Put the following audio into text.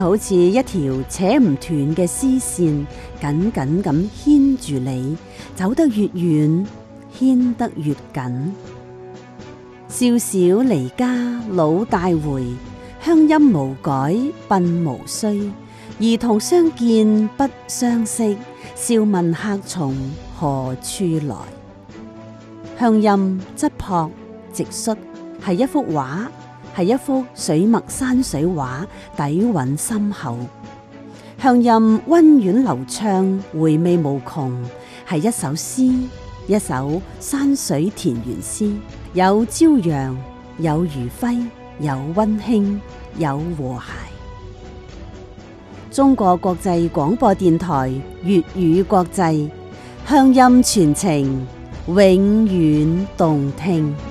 好似一條扯唔斷嘅絲線，緊緊咁牽住你，走得越遠，牽得越緊。少小離家老大回，鄉音無改鬢無衰。兒童相見不相識，笑問客從何處來。鄉音質樸直率，係一幅畫，係一幅水墨山水畫，底蘊深厚。鄉音溫婉流暢，回味無窮，係一首詩，一首山水田園詩，有朝陽，有餘暉，有溫馨，有和諧。中國國際廣播電台粵語國際，鄉音傳情，永遠動聽。